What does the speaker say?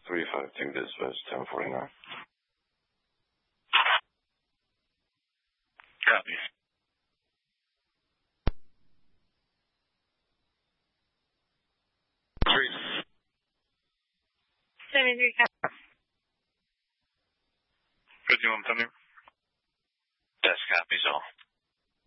35, take this west 1049. Copy. 73 copy. 51 Thunder. Yes, copies all.